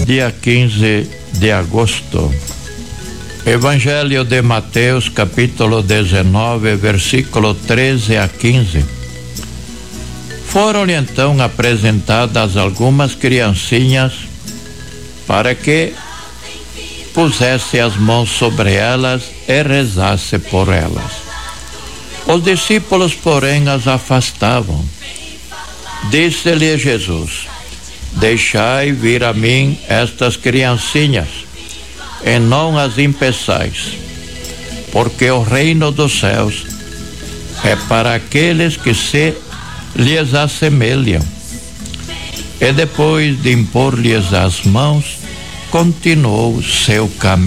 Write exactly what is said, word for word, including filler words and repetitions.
dia quinze de agosto. Evangelho de Mateus, capítulo dezenove, versículo treze a quinze. Foram-lhe então apresentadas algumas criancinhas para que pusesse as mãos sobre elas e rezasse por elas. Os discípulos, porém, as afastavam. Disse-lhe Jesus: deixai vir a mim estas criancinhas, e não as impeçais, porque o reino dos céus é para aqueles que se lhes assemelham. E depois de impor-lhes as mãos, continuou seu caminho.